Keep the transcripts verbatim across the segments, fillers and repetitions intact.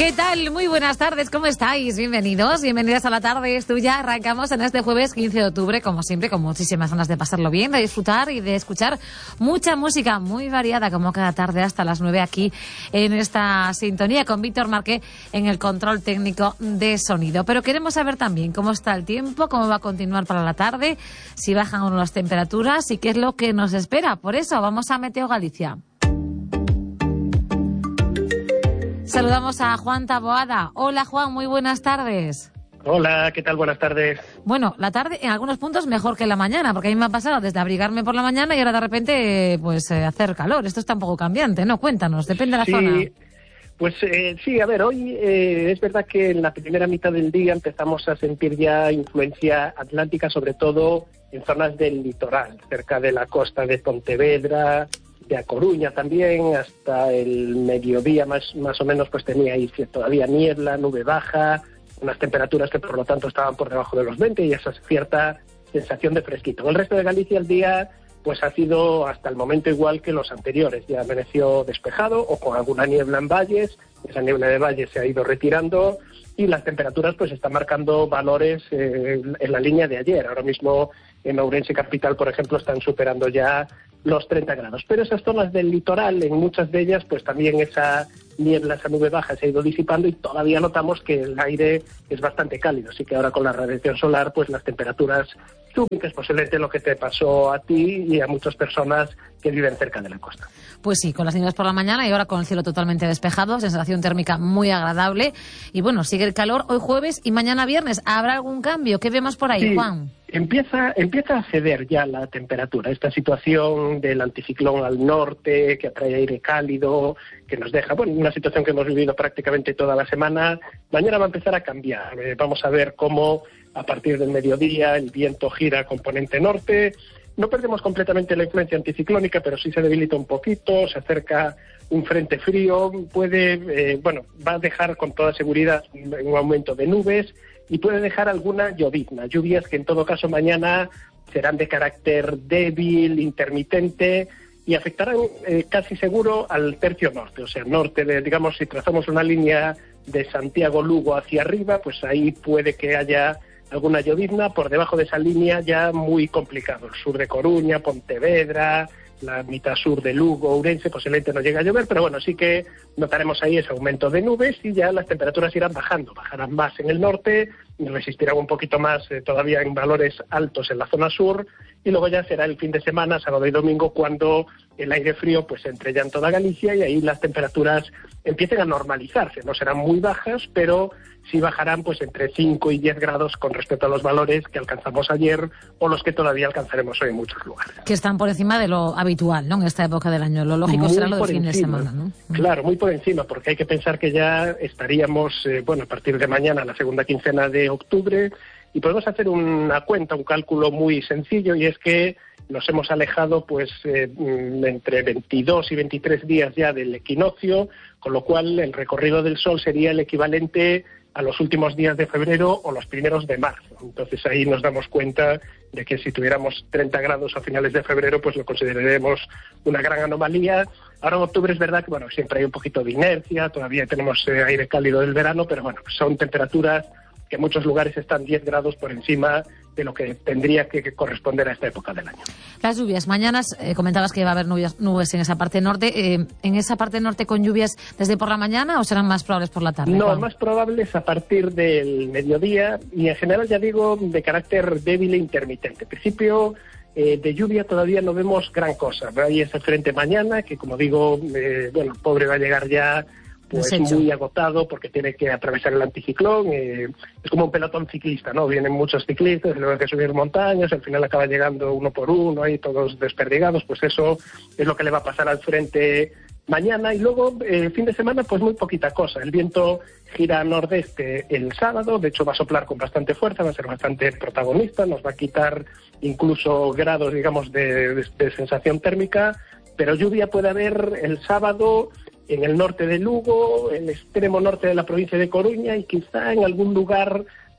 ¿Qué tal? Muy buenas tardes, ¿cómo estáis? Bienvenidos, bienvenidas a la tarde, es tuya. Arrancamos en este jueves quince de octubre, como siempre, con muchísimas ganas de pasarlo bien, de disfrutar y de escuchar mucha música muy variada, como cada tarde hasta las nueve aquí en esta sintonía, con Víctor Marqué en el control técnico de sonido. Pero queremos saber también cómo está el tiempo, cómo va a continuar para la tarde, si bajan o no las temperaturas y qué es lo que nos espera. Por eso vamos a Meteo Galicia. Saludamos a Juan Taboada. Hola Juan, muy buenas tardes. Hola, ¿qué tal? Buenas tardes. Bueno, la tarde en algunos puntos mejor que la mañana, porque a mí me ha pasado desde abrigarme por la mañana y ahora de repente pues eh, hacer calor. Esto está un poco cambiante, ¿no? Cuéntanos, depende de la sí, zona. Pues eh, sí, a ver, hoy eh, es verdad que en la primera mitad del día empezamos a sentir ya influencia atlántica, sobre todo en zonas del litoral, cerca de la costa de Pontevedra, de A Coruña también, hasta el mediodía más, más o menos pues tenía ahí todavía niebla, nube baja, unas temperaturas que por lo tanto estaban por debajo de los veinte y esa cierta sensación de fresquito. En el resto de Galicia el día pues ha sido hasta el momento igual que los anteriores, ya amaneció despejado o con alguna niebla en valles, esa niebla de valles se ha ido retirando y las temperaturas pues están marcando valores eh, en la línea de ayer. Ahora mismo en Ourense capital, por ejemplo, están superando ya los treinta grados. Pero esas zonas del litoral, en muchas de ellas, pues también esa niebla, esa nube baja se ha ido disipando y todavía notamos que el aire es bastante cálido. Así que ahora con la radiación solar, pues las temperaturas suben, que es posiblemente lo que te pasó a ti y a muchas personas que viven cerca de la costa. Pues sí, con las nubes por la mañana y ahora con el cielo totalmente despejado, sensación térmica muy agradable. Y bueno, sigue el calor hoy jueves y mañana viernes. ¿Habrá algún cambio? ¿Qué vemos por ahí, sí. Juan? Empieza, empieza a ceder ya la temperatura, esta situación del anticiclón al norte, que atrae aire cálido, que nos deja, bueno, una situación que hemos vivido prácticamente toda la semana. Mañana va a empezar a cambiar, eh, vamos a ver cómo a partir del mediodía el viento gira a componente norte. No perdemos completamente la influencia anticiclónica, pero sí se debilita un poquito, se acerca un frente frío, puede, eh, bueno, va a dejar con toda seguridad un aumento de nubes y puede dejar alguna llovizna, lluvias que en todo caso mañana serán de carácter débil, intermitente y afectarán eh, casi seguro al tercio norte, o sea, norte, de, digamos, si trazamos una línea de Santiago-Lugo hacia arriba, pues ahí puede que haya alguna llovizna, por debajo de esa línea ya muy complicado, el sur de Coruña, Pontevedra, la mitad sur de Lugo, Ourense, posiblemente no llegue a llover, pero bueno, sí que notaremos ahí ese aumento de nubes y ya las temperaturas irán bajando, bajarán más en el norte, resistirán un poquito más eh, todavía en valores altos en la zona sur y luego ya será el fin de semana, sábado y domingo, cuando el aire frío pues entre ya en toda Galicia y ahí las temperaturas empiecen a normalizarse, no serán muy bajas, pero sí bajarán pues entre cinco y diez grados con respecto a los valores que alcanzamos ayer o los que todavía alcanzaremos hoy en muchos lugares. Que están por encima de lo habitual, ¿no?, en esta época del año. Lo lógico muy será lo del fin encima. de semana, ¿no? Claro, muy por encima, porque hay que pensar que ya estaríamos, eh, bueno, a partir de mañana, la segunda quincena de octubre, y podemos hacer una cuenta, un cálculo muy sencillo, y es que nos hemos alejado pues eh, entre veintidós y veintitrés días ya del equinoccio, con lo cual el recorrido del Sol sería el equivalente a los últimos días de febrero o los primeros de marzo. Entonces ahí nos damos cuenta de que si tuviéramos treinta grados a finales de febrero, pues lo consideraremos una gran anomalía. Ahora en octubre es verdad que bueno, siempre hay un poquito de inercia, todavía tenemos eh, aire cálido del verano, pero bueno, son temperaturas que en muchos lugares están diez grados por encima de lo que tendría que, que corresponder a esta época del año. Las lluvias, mañana eh, comentabas que va a haber nubes, nubes en esa parte norte. Eh, ¿En esa parte norte con lluvias desde por la mañana o serán más probables por la tarde? No, Juan? más probables a partir del mediodía y en general, ya digo, de carácter débil e intermitente. En principio, eh, de lluvia todavía no vemos gran cosa. Hay ese frente mañana que, como digo, eh, bueno, el pobre va a llegar ya pues Desecho. muy agotado porque tiene que atravesar el anticiclón, eh, es como un pelotón ciclista, ¿no? Vienen muchos ciclistas, luego hay que subir montañas, al final acaba llegando uno por uno, ahí todos desperdigados, pues eso es lo que le va a pasar al frente mañana y luego el eh, fin de semana pues muy poquita cosa, el viento gira a nordeste el sábado, de hecho va a soplar con bastante fuerza, va a ser bastante protagonista, nos va a quitar incluso grados, digamos, de, de, de sensación térmica, pero lluvia puede haber el sábado en el norte de Lugo, el extremo norte de la provincia de Coruña y quizá en algún lugar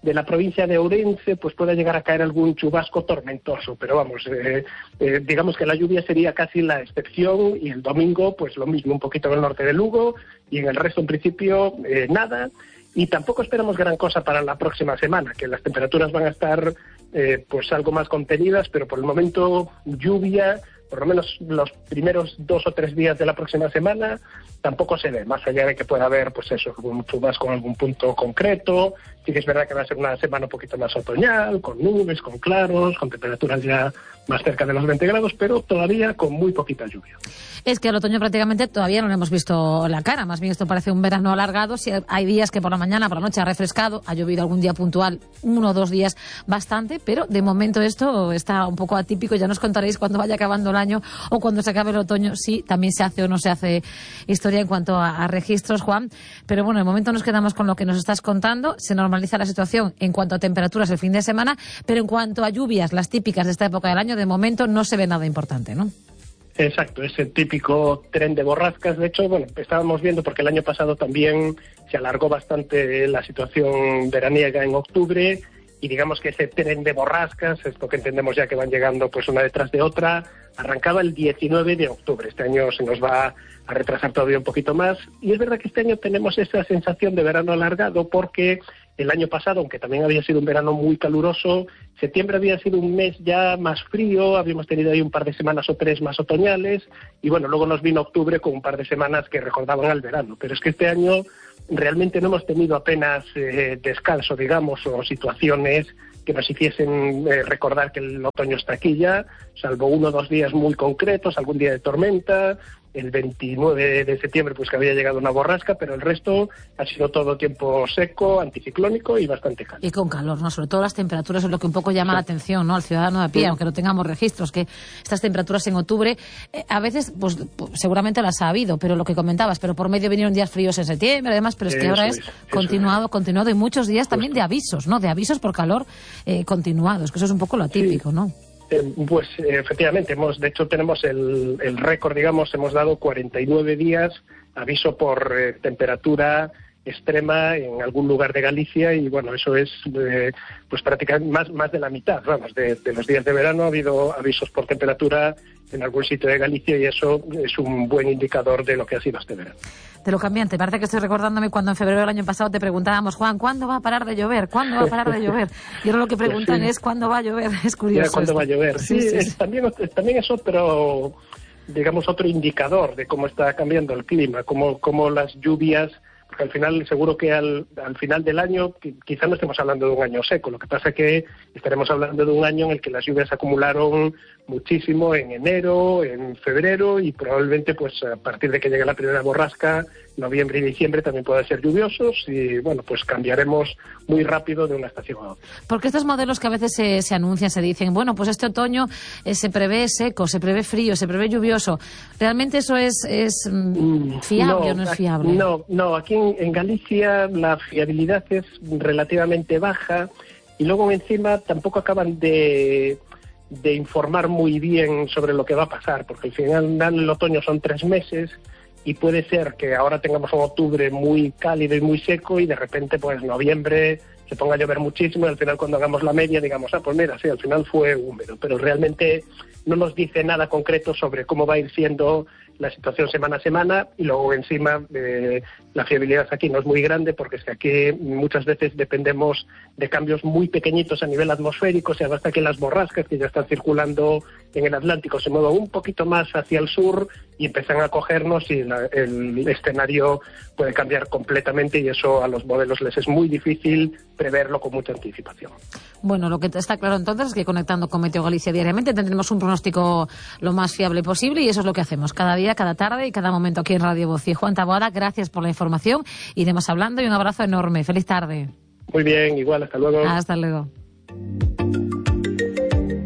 de la provincia de Ourense pues pueda llegar a caer algún chubasco tormentoso, pero vamos, eh, eh, digamos que la lluvia sería casi la excepción, y el domingo pues lo mismo, un poquito en el norte de Lugo, y en el resto en principio eh, nada, y tampoco esperamos gran cosa para la próxima semana, que las temperaturas van a estar eh, pues algo más contenidas, pero por el momento lluvia, por lo menos los primeros dos o tres días de la próxima semana, tampoco se ve, más allá de que pueda haber, pues eso, algún chubasco con algún punto concreto. Sí que es verdad que va a ser una semana un poquito más otoñal, con nubes, con claros, con temperaturas ya más cerca de los veinte grados, pero todavía con muy poquita lluvia. Es que al otoño prácticamente todavía no le hemos visto la cara, más bien esto parece un verano alargado. Si hay días que por la mañana, por la noche ha refrescado, ha llovido algún día puntual, uno o dos días bastante, pero de momento esto está un poco atípico. Ya nos contaréis cuando vaya acabando el año o cuando se acabe el otoño, si también se hace o no se hace historia en cuanto a, a registros, Juan. Pero bueno, de momento nos quedamos con lo que nos estás contando. Se normaliza la situación en cuanto a temperaturas el fin de semana, pero en cuanto a lluvias, las típicas de esta época del año, de momento no se ve nada importante, ¿no? Exacto, ese típico tren de borrascas. De hecho, bueno, estábamos viendo, porque el año pasado también se alargó bastante la situación veraniega en octubre, y digamos que ese tren de borrascas, esto que entendemos ya que van llegando pues una detrás de otra, arrancaba el diecinueve de octubre. Este año se nos va a retrasar todavía un poquito más, y es verdad que este año tenemos esa sensación de verano alargado, porque el año pasado, aunque también había sido un verano muy caluroso, septiembre había sido un mes ya más frío, habíamos tenido ahí un par de semanas o tres más otoñales, y bueno, luego nos vino octubre con un par de semanas que recordaban al verano. Pero es que este año realmente no hemos tenido apenas eh, descanso, digamos, o situaciones que nos hiciesen eh, recordar que el otoño está aquí ya, salvo uno o dos días muy concretos, algún día de tormenta, el veintinueve de septiembre pues que había llegado una borrasca, pero el resto ha sido todo tiempo seco, anticiclónico y bastante cálido. Y con calor, ¿no? Sobre todo las temperaturas es lo que un poco llama sí. la atención, ¿no? Al ciudadano de a pie, sí. aunque no tengamos registros, que estas temperaturas en octubre, eh, a veces, pues, pues seguramente las ha habido, pero lo que comentabas, pero por medio vinieron días fríos en septiembre, además, pero es que eso ahora es, es continuado, es. continuado, y muchos días también de avisos, ¿no? De avisos por calor eh, continuados, que eso es un poco lo atípico, sí. ¿no? Eh, pues eh, efectivamente, hemos, de hecho tenemos el, el récord, digamos, hemos dado cuarenta y nueve días aviso por eh, temperatura extrema en algún lugar de Galicia, y bueno, eso es eh, pues prácticamente más, más de la mitad, vamos, de, de los días de verano ha habido avisos por temperatura en algún sitio de Galicia, y eso es un buen indicador de lo que ha sido este verano. De lo cambiante, parece que estoy recordándome cuando en febrero del año pasado te preguntábamos, Juan, ¿cuándo va a parar de llover? ¿Cuándo va a parar de llover? Y ahora lo que preguntan pues sí. es ¿cuándo va a llover? Es curioso. Ya, ¿cuándo esto. va a llover? Sí, sí, sí, es, sí. También, también es otro, digamos, otro indicador de cómo está cambiando el clima, cómo, cómo las lluvias, porque al final, seguro que al, al final del año, quizá no estemos hablando de un año seco, lo que pasa es que estaremos hablando de un año en el que las lluvias se acumularon muchísimo en enero, en febrero, y probablemente pues a partir de que llegue la primera borrasca, noviembre y diciembre también puedan ser lluviosos, y bueno, pues cambiaremos muy rápido de una estación a otra. Porque estos modelos que a veces se, se anuncian, se dicen, bueno, pues este otoño eh, se prevé seco, se prevé frío, se prevé lluvioso, ¿realmente eso es, es mm, fiable no, o no es fiable? No, no, aquí en, en Galicia la fiabilidad es relativamente baja, y luego encima tampoco acaban de... de informar muy bien sobre lo que va a pasar, porque al final el otoño son tres meses, y puede ser que ahora tengamos un octubre muy cálido y muy seco, y de repente pues noviembre se ponga a llover muchísimo, y al final cuando hagamos la media digamos, ah, pues mira, sí, al final fue húmedo, pero realmente no nos dice nada concreto sobre cómo va a ir siendo la situación semana a semana, y luego encima eh, la fiabilidad aquí no es muy grande, porque es que aquí muchas veces dependemos de cambios muy pequeñitos a nivel atmosférico, o sea, basta que las borrascas que ya están circulando en el Atlántico se muevan un poquito más hacia el sur y empiezan a cogernos, y la, el escenario puede cambiar completamente, y eso a los modelos les es muy difícil preverlo con mucha anticipación. Bueno, lo que está claro entonces es que conectando con Meteo Galicia diariamente tendremos un pronóstico lo más fiable posible, y eso es lo que hacemos cada día, cada tarde y cada momento aquí en Radio Voz. Y Juan Taboada, gracias por la información, iremos hablando, y un abrazo enorme. Feliz tarde. Muy bien, igual, hasta luego. Hasta luego. Pues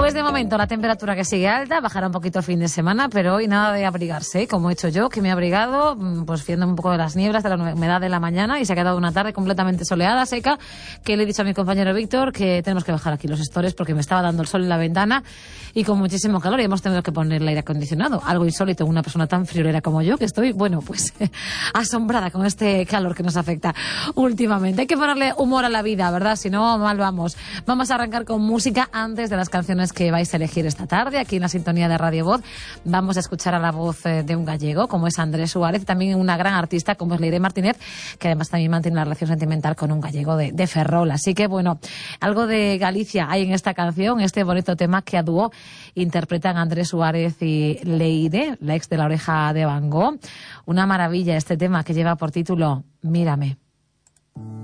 Pues de momento la temperatura que sigue alta, bajará un poquito el fin de semana, pero hoy nada de abrigarse, ¿eh? Como he hecho yo, que me he abrigado, pues viendo un poco de las nieblas, de la humedad de la mañana, y se ha quedado una tarde completamente soleada, seca, que le he dicho a mi compañero Víctor que tenemos que bajar aquí los stores porque me estaba dando el sol en la ventana y con muchísimo calor, y hemos tenido que poner el aire acondicionado, algo insólito, una persona tan friolera como yo, que estoy, bueno, pues asombrada con este calor que nos afecta últimamente. Hay que ponerle humor a la vida, ¿verdad? Si no, mal vamos. Vamos a arrancar con música antes de las canciones que vais a elegir esta tarde, aquí en la sintonía de Radio Voz. Vamos a escuchar a la voz de un gallego, como es Andrés Suárez, también una gran artista, como es Leire Martínez, que además también mantiene una relación sentimental con un gallego de, de Ferrol. Así que, bueno, algo de Galicia hay en esta canción, este bonito tema que a dúo interpretan Andrés Suárez y Leire, la ex de La Oreja de Van Gogh. Una maravilla este tema que lleva por título Mírame.